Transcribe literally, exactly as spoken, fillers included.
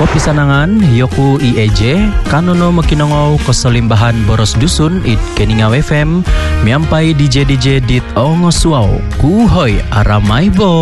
Pisanangan Yoku I E J Kanono Makinongau Kosolimbahan Boros Dusun It Keninga F M Miampai D J D J Dit Ongosuau Kuhoy Aramai Bo.